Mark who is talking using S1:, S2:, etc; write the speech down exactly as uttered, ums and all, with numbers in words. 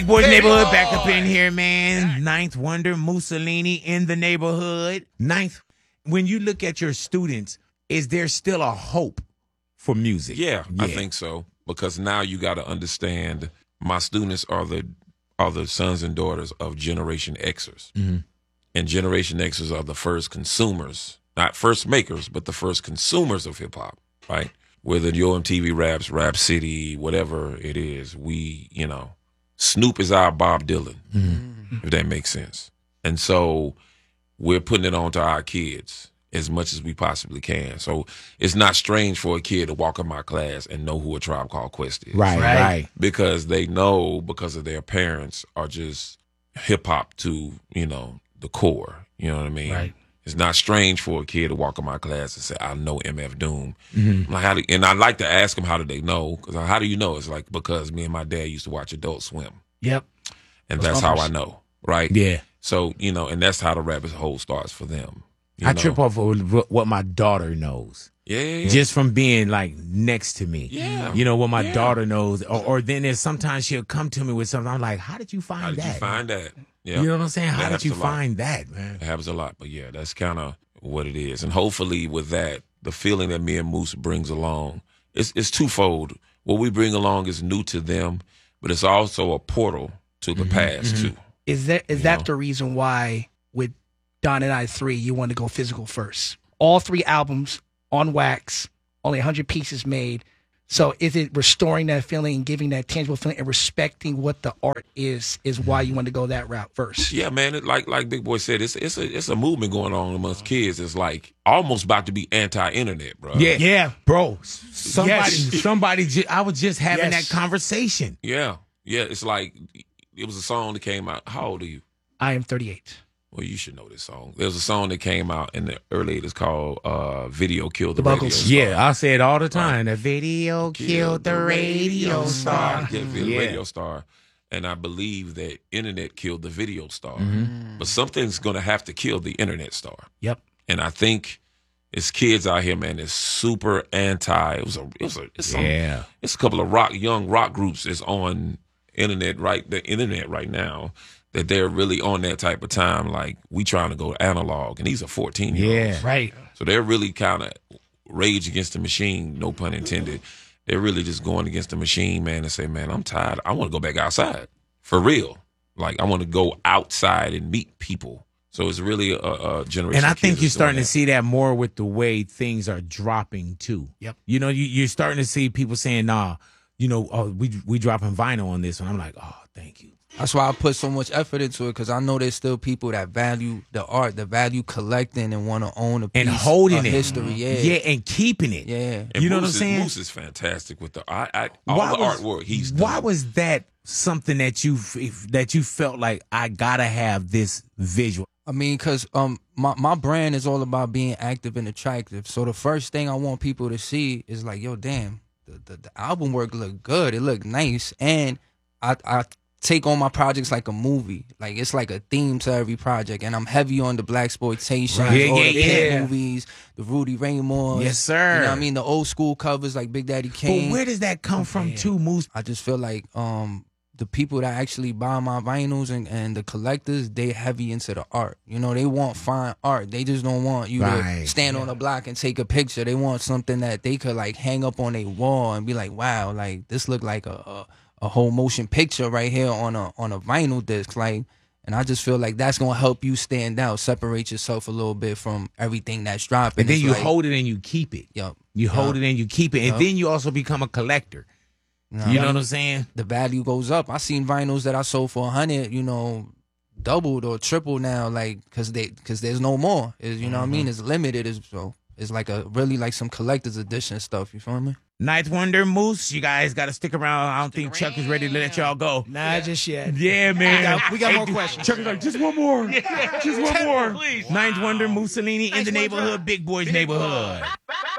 S1: Big Boys Neighborhood back up in here, man. Ninth Wonder, Mussolini in the neighborhood. Ninth, when you look at your students, is there still a hope for music?
S2: Yeah, yeah. I think so. Because now you got to understand, my students are the are the sons and daughters of Generation Xers.
S1: Mm-hmm.
S2: And Generation Xers are the first consumers, not first makers, but the first consumers of hip-hop, right? Whether your M T V Raps, Rap City, whatever it is, we, you know, Snoop is our Bob Dylan,
S1: mm-hmm.
S2: if that makes sense. And so we're putting it on to our kids as much as we possibly can. So it's not strange for a kid to walk in my class and know who A Tribe Called Quest is.
S1: Right, right. right.
S2: Because they know, because of their parents, are just hip-hop to, you know, the core. You know what I mean?
S3: Right.
S2: It's not strange for a kid to walk in my class and say, I know M F Doom.
S1: Mm-hmm.
S2: I'm like, how do, and I like to ask them, how do they know? Because how do you know? It's like, because me and my dad used to watch Adult Swim.
S3: Yep.
S2: And
S3: Those
S2: that's
S3: numbers.
S2: how I know, right?
S1: Yeah.
S2: So, you know, and that's how the rabbit hole starts for them. You
S1: I
S2: know?
S1: trip off of what my daughter knows.
S2: Yeah, yeah, yeah.
S1: Just from being like next to me.
S2: Yeah.
S1: You know, what my
S2: Yeah.
S1: daughter knows. Or, or then there's sometimes she'll come to me with something. I'm like, how did you find
S2: How did
S1: that?
S2: you find that? Yeah.
S1: You know what I'm saying?
S2: That
S1: How did
S2: happens
S1: you
S2: a lot.
S1: find that, man?
S2: It happens a lot. But yeah, that's kind of what it is. And hopefully with that, the feeling that me and Moose brings along, it's, it's twofold. What we bring along is new to them, but it's also a portal to the
S1: Mm-hmm,
S2: past,
S1: mm-hmm.
S2: too.
S3: Is that is
S2: You
S3: that
S2: know?
S3: the reason why with Don and I three you want to go physical first? All three albums on wax, only one hundred pieces made. So is it restoring that feeling and giving that tangible feeling and respecting what the art is is why you want to go that route first?
S2: Yeah, man. It, like like Big Boy said, it's it's a it's a movement going on amongst kids. It's like almost about to be anti-internet, bro.
S1: Yeah,
S3: Yeah.
S1: bro. Somebody,
S3: Yes.
S1: somebody. Ju- I was just having
S3: Yes.
S1: that conversation.
S2: yeah, yeah. It's like it was a song that came out. How old are you?
S3: I am thirty-eight.
S2: Well, you should know this song. There's a song that came out in the early eighties called uh, "Video Killed the,
S3: The
S2: Radio
S3: Buggles.
S2: Star."
S1: Yeah, I say it all the time. The video killed the radio star.
S2: Yeah, the
S1: Yeah.
S2: radio star. And I believe that internet killed the video star.
S1: Mm-hmm.
S2: But something's going to have to kill the internet star.
S3: Yep.
S2: And I think it's kids out here, man, that's super anti. It was a, it was a, it's, some,
S1: Yeah.
S2: it's a couple of rock, young rock groups that's on internet right, the internet right now, that they're really on that type of time. Like, we trying to go analog, and these are fourteen year olds.
S1: Yeah.
S3: Right.
S2: So they're really kind of rage against the machine, no pun intended. They're really just going against the machine, man, and say, man, I'm tired. I want to go back outside for real. Like, I want to go outside and meet people. So it's really a, a generation.
S1: And I
S2: of
S1: think
S2: kids
S1: you're
S2: that's
S1: starting
S2: doing
S1: to see that more with the way things are dropping too.
S3: Yep.
S1: You know, you, you're starting to see people saying, "Nah, you know, oh, we we dropping vinyl on this," and I'm like, "Oh, thank you."
S4: That's why I put so much effort into it, because I know there's still people that value the art, that value collecting and want to own a piece
S1: And holding
S4: of
S1: it.
S4: history. Yeah,
S1: Yeah, and keeping it.
S4: yeah.
S2: And
S1: You know what I'm
S2: Moose is-
S1: saying?
S2: Moose is fantastic with the I, I, all
S1: Why
S2: the
S1: was-
S2: artwork he's done.
S1: Why was that something that you f- that you felt like I gotta have this visual?
S4: I mean, because um, my, my brand is all about being active and attractive. So the first thing I want people to see is like, yo, damn, the, the, the album work looked good. It looked nice. And I, I take on my projects like a movie. Like, it's like a theme to every project. And I'm heavy on the blaxploitation,
S1: Right. Yeah,
S4: all
S1: yeah,
S4: the Pink
S1: yeah.
S4: movies, the Rudy Raymond.
S1: Yes, sir.
S4: You know what I mean? The old school covers like Big Daddy Kane.
S1: But where does that come from,
S3: man.
S1: too, Moose?
S4: I just feel like um the people that actually buy my vinyls and, and the collectors, they heavy into the art. You know, they want fine art. They just don't want you
S1: Right.
S4: to stand on a block and take a picture. They want something that they could like hang up on a wall and be like, wow, like this look like a, a a whole motion picture right here on a on a vinyl disc. Like, and I just feel like that's gonna help you stand out, separate yourself a little bit from everything that's dropping.
S1: And then
S4: It's
S1: you
S4: like,
S1: hold it and you keep it.
S4: yup,
S1: You hold
S4: yup,
S1: it and you keep it. And
S4: Yup.
S1: then you also become a collector.
S4: yup.
S1: You know what I'm saying?
S4: The value goes up. I seen vinyls that I sold for a hundred, you know, doubled or tripled now, like because they because there's no more. Is you know what I mean? It's limited. Is so it's like a really like some collector's edition stuff. You feel me?
S1: Ninth Wonder, Moose, you guys got to stick around. I don't think Chuck is ready to let y'all go.
S3: Nah, just yet.
S1: Yeah, man.
S3: We got- we got
S1: Hey,
S3: more
S1: dude,
S3: questions.
S1: Chuck is like, just one more. Just one more. Ninth Wonder, Mussolini in the neighborhood, Big Boys neighborhood.